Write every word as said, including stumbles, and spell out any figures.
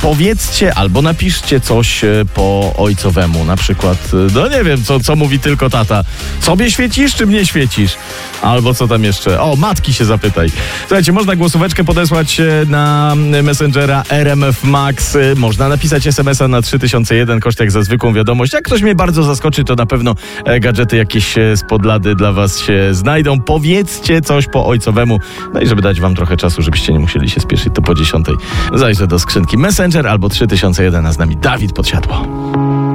powiedzcie albo napiszcie coś po ojcowemu, na przykład, no nie wiem, co, co mówi tylko tata. Sobie świecisz, czy mnie świecisz? Albo co tam jeszcze? O, matki się zapytaj. Słuchajcie, można głosóweczkę podesłać na Messengera R M F Max. Można napisać es em es a na trzy tysiące jeden, koszt jak za zwykłą wiadomość. Jak ktoś mnie bardzo zaskoczy, to na pewno gadżety jakieś z podlady dla was się znajdą. Powiedzcie coś po ojcowemu. No i żeby dać wam trochę czasu, żebyście nie musieli się spieszyć, to po dziesiątej zajrzę do skrzynki Messenger albo trzy tysiące jeden, a z nami Dawid Podsiadło.